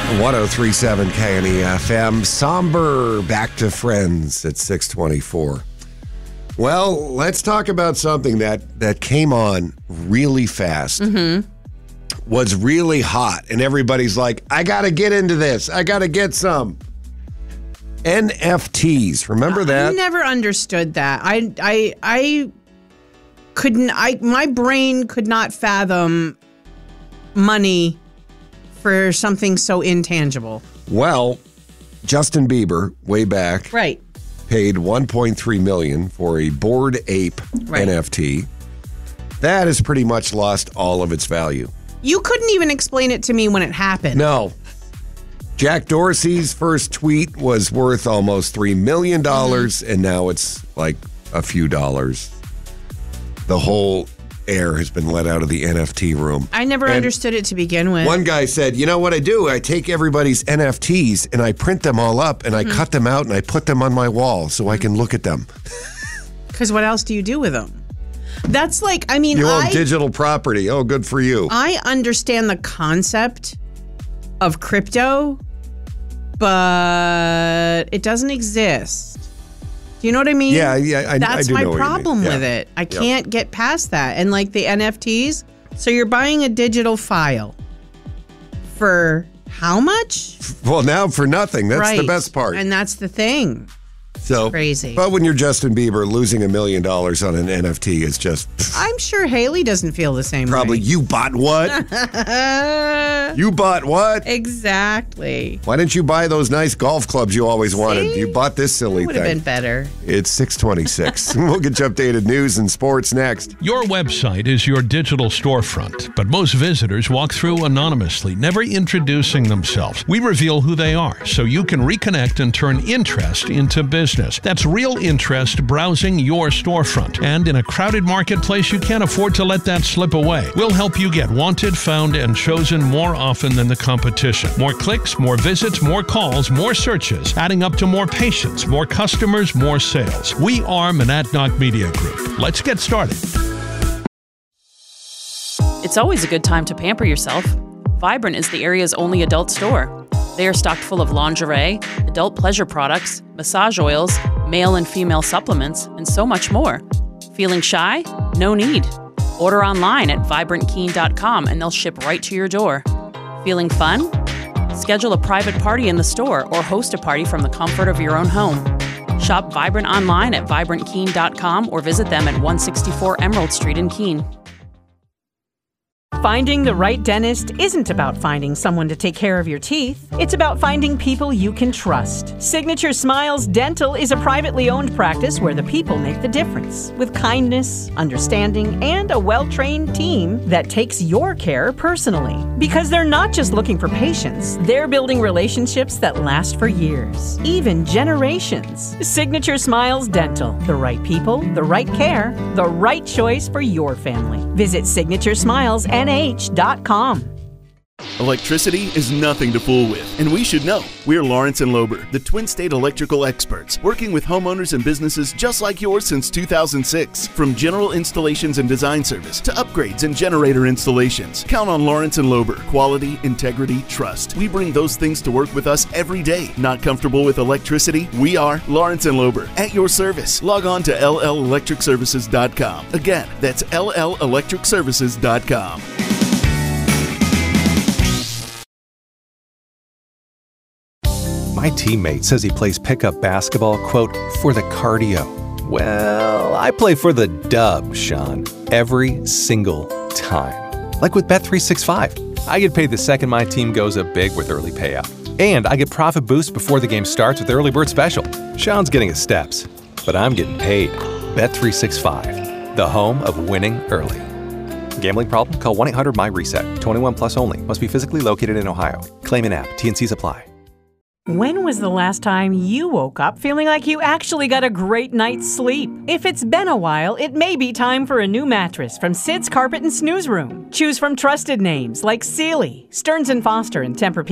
1037 KNEFM. Somber back to Friends at 624. Well, let's talk about something that came on really fast. Was really hot, and everybody's like, I got to get into this. I got to get some. NFTs. Remember that? I never understood that. I couldn't, my brain could not fathom money for something so intangible. Well, Justin Bieber, way back, Right. paid $1.3 million for a Bored Ape NFT. That has pretty much lost all of its value. You couldn't even explain it to me when it happened. No. Jack Dorsey's first tweet was worth almost $3 million, and now it's like a few dollars. The whole air has been let out of the NFT room. I never understood it to begin with. One guy said, you know what I do? I take everybody's NFTs and I print them all up and I cut them out and I put them on my wall so I can look at them. Because what else do you do with them? That's like, I mean, You own digital property. Oh, good for you. I understand the concept of crypto, but it doesn't exist. Do you know what I mean? Yeah, I That's do my know what you mean. problem with it. I can't get past that. And like the NFTs, so you're buying a digital file for how much? Well, now for nothing. That's the best part. And that's the thing. So crazy. But when you're Justin Bieber, losing $1 million on an NFT is just... I'm sure Haley doesn't feel the same Probably, way. you bought what? You bought what? Exactly. Why didn't you buy those nice golf clubs you always wanted? You bought this silly It would thing. have been better. It's 626. We'll get you updated news and sports next. Your website is your digital storefront, but most visitors walk through anonymously, never introducing themselves. We reveal who they are so you can reconnect and turn interest into business. That's real interest browsing your storefront. And in a crowded marketplace, you can't afford to let that slip away. We'll help you get wanted, found, and chosen more often than the competition. More clicks, more visits, more calls, more searches, adding up to more patients, more customers, more sales. We are Monadnock Media Group. Let's get started. It's always a good time to pamper yourself. Vibrant is the area's only adult store. They are stocked full of lingerie, adult pleasure products, massage oils, male and female supplements, and so much more. Feeling shy? No need. Order online at vibrantkeen.com and they'll ship right to your door. Feeling fun? Schedule a private party in the store or host a party from the comfort of your own home. Shop Vibrant online at vibrantkeen.com or visit them at 164 Emerald Street in Keene. Finding the right dentist isn't about finding someone to take care of your teeth. It's about finding people you can trust. Signature Smiles Dental is a privately owned practice where the people make the difference. With kindness, understanding, and a well-trained team that takes your care personally. Because they're not just looking for patients, they're building relationships that last for years, even generations. Signature Smiles Dental. The right people, the right care, the right choice for your family. Visit signaturesmilesnh.com. Electricity is nothing to fool with, and we should know. We're Lawrence and Lober, the Twin State electrical experts, working with homeowners and businesses just like yours since 2006. From general installations and design service to upgrades and generator installations, count on Lawrence and Lober. Quality, integrity, trust. We bring those things to work with us every day. Not comfortable with electricity? We are Lawrence and Lober, at your service. Log on to LLElectricServices.com. Again, that's LLElectricServices.com. My teammate says he plays pickup basketball, quote, for the cardio. Well, I play for the dub, Sean, every single time. Like with Bet365. I get paid the second my team goes up big with early payout. And I get profit boost before the game starts with Early Bird Special. Sean's getting his steps, but I'm getting paid. Bet365, the home of winning early. Gambling problem? Call 1-800-MY-RESET. 21 plus only. Must be physically located in Ohio. Claim in app. T&Cs apply. When was the last time you woke up feeling like you actually got a great night's sleep? If it's been a while, it may be time for a new mattress from Sid's Carpet and Snooze Room. Choose from trusted names like Sealy, Stearns & Foster, and Tempur-Pedic.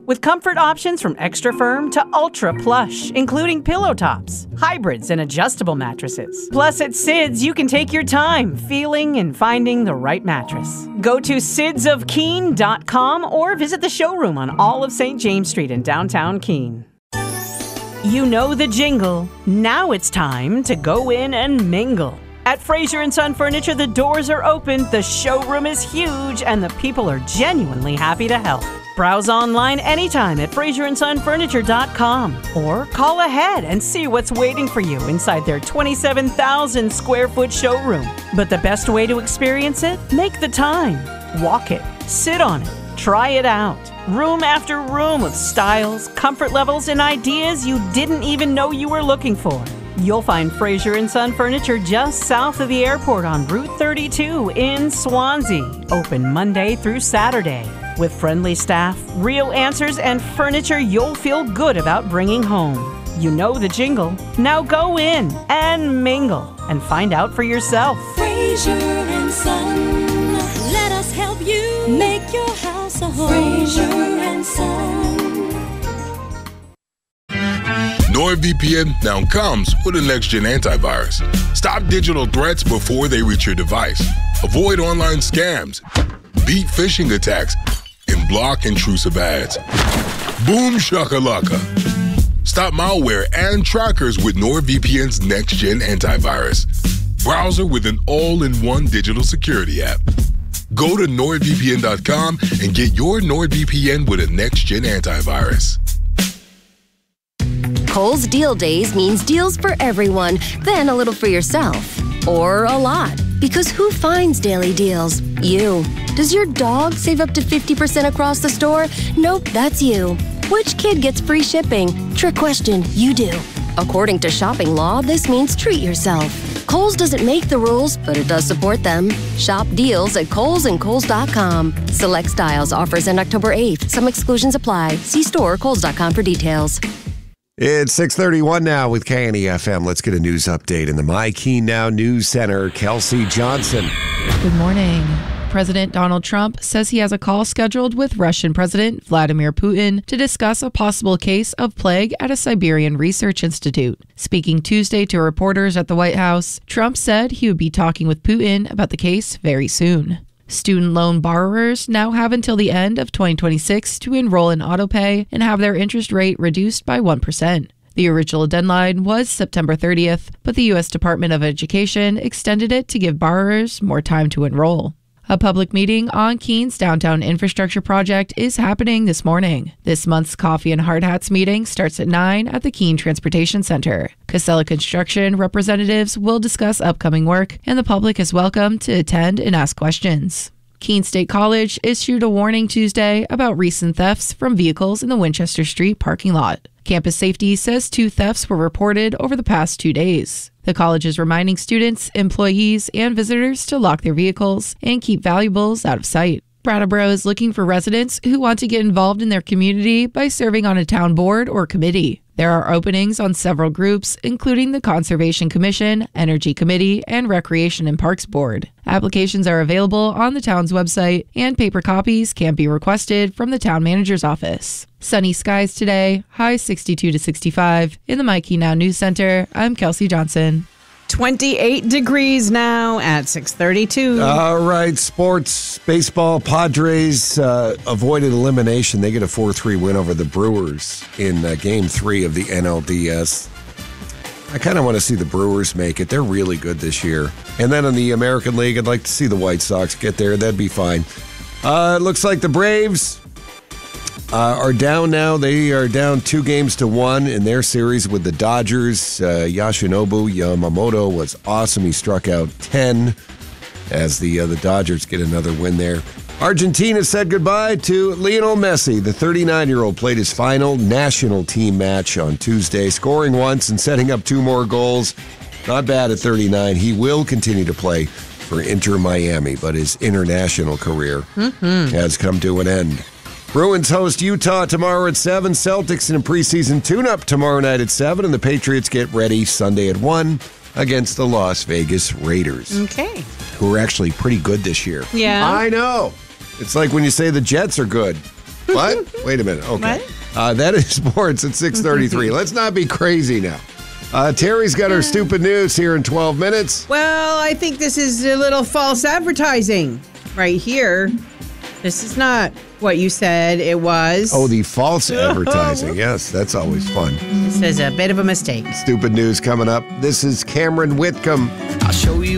with comfort options from extra firm to ultra plush, including pillow tops, hybrids, and adjustable mattresses. Plus, at Sid's, you can take your time feeling and finding the right mattress. Go to sidsofkeene.com or visit the showroom on all of St. James Street in downtown Keene. You know the jingle. Now it's time to go in and mingle. At Fraser & Son Furniture, the doors are open, the showroom is huge, and the people are genuinely happy to help. Browse online anytime at FraserandSonFurniture.com or call ahead and see what's waiting for you inside their 27,000 square foot showroom. But the best way to experience it? Make the time. Walk it. Sit on it. Try it out. Room after room of styles, comfort levels, and ideas you didn't even know you were looking for. You'll find Fraser & Son Furniture just south of the airport on Route 32 in Swansea. Open Monday through Saturday. With friendly staff, real answers, and furniture you'll feel good about bringing home. You know the jingle. Now go in and mingle and find out for yourself. Fraser & Son, let us help you make your house a home. Fraser & Son. NordVPN now comes with a next-gen antivirus. Stop digital threats before they reach your device. Avoid online scams. Beat phishing attacks. And block intrusive ads. Boom shakalaka. Stop malware and trackers with NordVPN's next-gen antivirus. Browser with an all-in-one digital security app. Go to NordVPN.com and get your NordVPN with a next-gen antivirus. Kohl's Deal Days means deals for everyone, then a little for yourself. Or a lot. Because who finds daily deals? You. Does your dog save up to 50% across the store? Nope, that's you. Which kid gets free shipping? Trick question, you do. According to shopping law, this means treat yourself. Kohl's doesn't make the rules, but it does support them. Shop deals at Kohl's and Kohl's.com. Select styles, offers end October 8th. Some exclusions apply. See store or Kohl's.com for details. It's 6:31 now with KNEFM. Let's get a news update in the My Keene Now News Center. Kelsey Johnson. Good morning. President Donald Trump says he has a call scheduled with Russian President Vladimir Putin to discuss a possible case of plague at a Siberian research institute. Speaking Tuesday to reporters at the White House, Trump said he would be talking with Putin about the case very soon. Student loan borrowers now have until the end of 2026 to enroll in autopay and have their interest rate reduced by 1%. The original deadline was September 30th, but the U.S. Department of Education extended it to give borrowers more time to enroll. A public meeting on Keene's downtown infrastructure project is happening this morning. This month's Coffee and Hard Hats meeting starts at 9 at the Keene Transportation Center. Casella Construction representatives will discuss upcoming work, and the public is welcome to attend and ask questions. Keene State College issued a warning Tuesday about recent thefts from vehicles in the Winchester Street parking lot. Campus Safety says 2 thefts were reported over the past 2 days. The college is reminding students, employees, and visitors to lock their vehicles and keep valuables out of sight. Brattleboro is looking for residents who want to get involved in their community by serving on a town board or committee. There are openings on several groups, including the Conservation Commission, Energy Committee, and Recreation and Parks Board. Applications are available on the town's website, and paper copies can be requested from the town manager's office. Sunny skies today, high 62 to 65. In the My Keene Now News Center, I'm Kelsey Johnson. 28 degrees now at 6:32. All right, sports, baseball. Padres avoided elimination. They get a 4-3 win over the Brewers in Game 3 of the NLDS. I kind of want to see the Brewers make it. They're really good this year. And then in the American League, I'd like to see the White Sox get there. That'd be fine. It looks like the Braves are down now. They are down 2-1 in their series with the Dodgers. Yoshinobu Yamamoto was awesome. He struck out 10 as the Dodgers get another win there. Argentina said goodbye to Lionel Messi. The 39-year-old played his final national team match on Tuesday, scoring once and setting up 2 more goals. Not bad at 39. He will continue to play for Inter Miami, but his international career has come to an end. Bruins host Utah tomorrow at 7. Celtics in a preseason tune-up tomorrow night at 7. And the Patriots get ready Sunday at 1 against the Las Vegas Raiders. Okay. Who are actually pretty good this year. Yeah. I know. It's like when you say the Jets are good. What? Wait a minute. Okay. That is sports at 6:33. Let's not be crazy now. Terry's got our stupid news here in 12 minutes. Well, I think this is a little false advertising right here. This is not what you said it was. Oh, the false advertising. Yes, that's always fun. This is a bit of a mistake. Stupid news coming up. This is Cameron Whitcomb. I'll show you